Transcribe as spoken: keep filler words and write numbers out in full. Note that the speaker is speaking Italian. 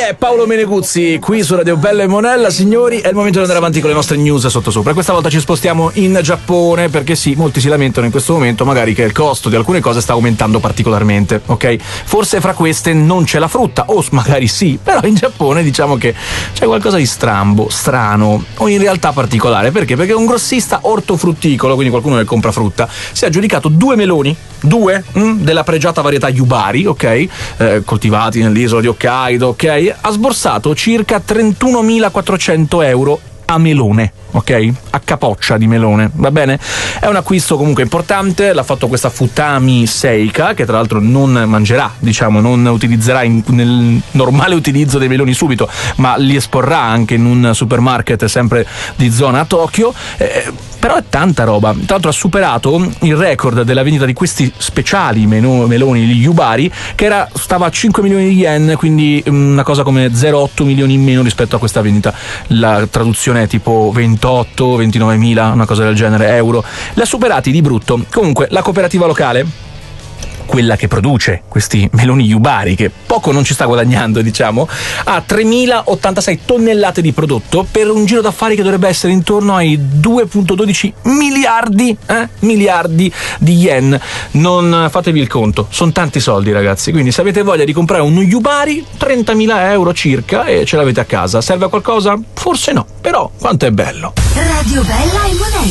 è Paolo Meneguzzi qui su Radio Bella e Monella. Signori, è il momento di andare avanti con le nostre news sottosopra. Questa volta ci spostiamo in Giappone perché sì, molti si lamentano in questo momento magari che il costo di alcune cose sta aumentando particolarmente, ok? Forse fra queste non c'è la frutta, o magari sì, però in Giappone diciamo che c'è qualcosa di strambo, strano o in realtà particolare. Perché? Perché un grossista ortofrutticolo, quindi qualcuno che compra frutta, si è aggiudicato due meloni, due mm, della pregiata varietà Yubari, ok? Eh, coltivati nell'isola di Hokkaido, ok? Ha sborsato circa trentunomilaquattrocento euro a melone, ok? A capoccia di melone, va bene? È un acquisto comunque importante, l'ha fatto questa Futami Seika, che tra l'altro non mangerà, diciamo, non utilizzerà in, nel normale utilizzo dei meloni subito, ma li esporrà anche in un supermarket sempre di zona a Tokyo. Eh, però è tanta roba. Tra l'altro ha superato il record della vendita di questi speciali menu, meloni, gli Yubari, che era, stava a cinque milioni di yen, quindi una cosa come zero virgola otto milioni in meno rispetto a questa vendita. La traduzione è tipo ventotto ventinovemila, una cosa del genere, euro. Li ha superati di brutto. Comunque la cooperativa locale, quella che produce questi meloni Yubari, che poco non ci sta guadagnando, diciamo, ha tremilaottantasei tonnellate di prodotto per un giro d'affari che dovrebbe essere intorno ai due virgola dodici miliardi, eh? miliardi di yen. Non fatevi il conto, sono tanti soldi, ragazzi. Quindi se avete voglia di comprare uno Yubari, trentamila euro circa, e ce l'avete a casa. Serve a qualcosa? Forse no, però quanto è bello. Radio Bella e Monella.